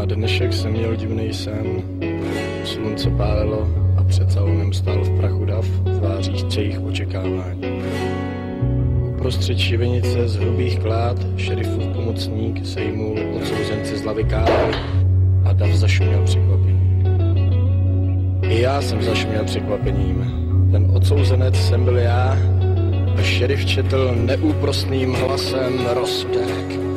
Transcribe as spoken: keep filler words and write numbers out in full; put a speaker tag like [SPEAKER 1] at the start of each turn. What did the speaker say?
[SPEAKER 1] Na dnešek jsem měl divný sen, slunce pálilo a před salonem stál v prachu dav, tvářích jejich očekávání. Uprostřed šibenice z hrubých klád šerifův pomocník sejmul odsouzenci z lavy kály a dav zašuměl překvapení. I já jsem zašuměl překvapením. Ten odsouzenec jsem byl já a šerif četl neúprosným hlasem rozsudek.